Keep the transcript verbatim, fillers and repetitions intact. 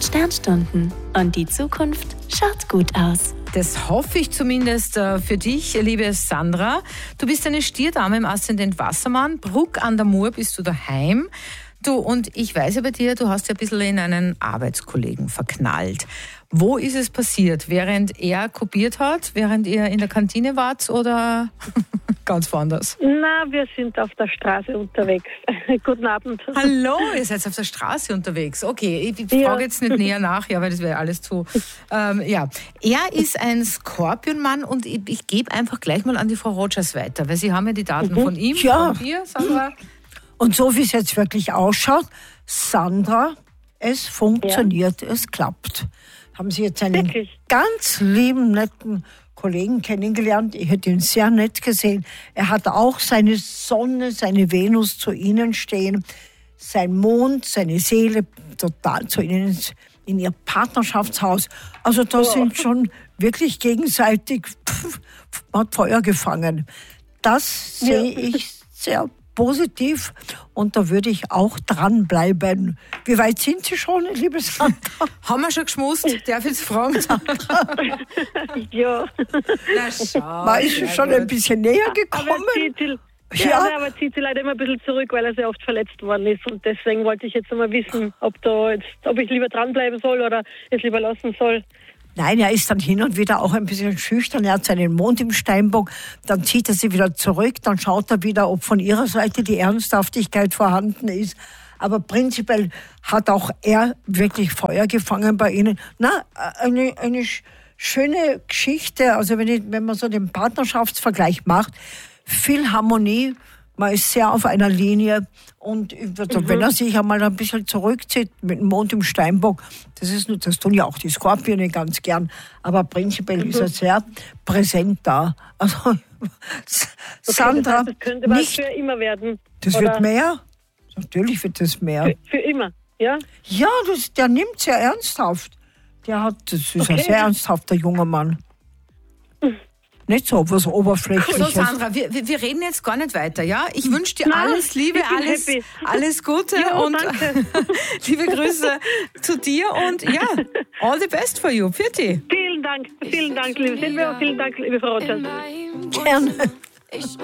Sternstunden. Und die Zukunft schaut gut aus. Das hoffe ich zumindest äh, für dich, liebe Sandra. Du bist eine Stierdame im Aszendent Wassermann. Bruck an der Mur bist du daheim. Du, und ich weiß ja bei dir, du hast ja ein bisschen in einen Arbeitskollegen verknallt. Wo ist es passiert? Während er kopiert hat, während ihr in der Kantine wart oder ganz woanders? Na, wir sind auf der Straße unterwegs. Guten Abend. Hallo, ihr seid auf der Straße unterwegs. Okay, ich frage Ja. jetzt nicht näher nach, ja, weil das wäre alles zu... Ähm, ja, er ist ein Skorpionmann und ich, ich gebe einfach gleich mal an die Frau Rogers weiter, weil Sie haben ja die Daten Mhm. von ihm, Ja. von dir, Sandra. Und so wie es jetzt wirklich ausschaut, Sandra, es funktioniert, es klappt. Haben Sie jetzt einen Wirklich? ganz lieben, netten Kollegen kennengelernt. Ich hätte ihn sehr nett gesehen. Er hat auch seine Sonne, seine Venus zu Ihnen stehen, sein Mond, seine Seele total zu Ihnen in Ihr Partnerschaftshaus. Also da sind schon wirklich gegenseitig pff, hat Feuer gefangen. Das Ja. sehe ich sehr positiv und da würde ich auch dranbleiben. Wie weit sind Sie schon, liebe Sandra? Haben wir schon geschmust? Darf ich jetzt fragen? Ja. Na schau. Man ist schon ein bisschen näher Aber gekommen. Titel. Ja. Ja, aber zieht sie leider immer ein bisschen zurück, weil er sehr oft verletzt worden ist. Und deswegen wollte ich jetzt einmal wissen, ob, da jetzt, ob ich lieber dranbleiben soll oder es lieber lassen soll. Nein, er ist dann hin und wieder auch ein bisschen schüchtern. Er hat seinen Mond im Steinbock. Dann zieht er sie wieder zurück. Dann schaut er wieder, ob von ihrer Seite die Ernsthaftigkeit vorhanden ist. Aber prinzipiell hat auch er wirklich Feuer gefangen bei Ihnen. Na, eine, eine sch- schöne Geschichte. Also wenn, ich, wenn man so den Partnerschaftsvergleich macht, viel Harmonie. Man ist sehr auf einer Linie und ich würd sagen, wenn er sich einmal ein bisschen zurückzieht mit dem Mond im Steinbock, das ist nur, das tun ja auch die Skorpione ganz gern, aber prinzipiell ist er sehr präsent da. Also Sandra, Okay, das heißt, das könnte was nicht, für immer werden. das Oder wird mehr. Natürlich wird das mehr. Für, für immer, ja? Ja, das, der nimmt sehr ernsthaft. Der hat, das ist Okay. ein sehr ernsthafter junger Mann. Nicht so was So, Oberflächliches. Sandra, wir, wir wir reden jetzt gar nicht weiter, ja? Ich wünsche dir Nein, alles Liebe, ich bin alles, happy. alles Gute Ja, und danke. liebe Grüße zu dir und ja, all the best for you. Für dich. Vielen Dank, vielen Dank, liebe Silvia, vielen Dank, liebe Frau Rogers. Gerne. Ich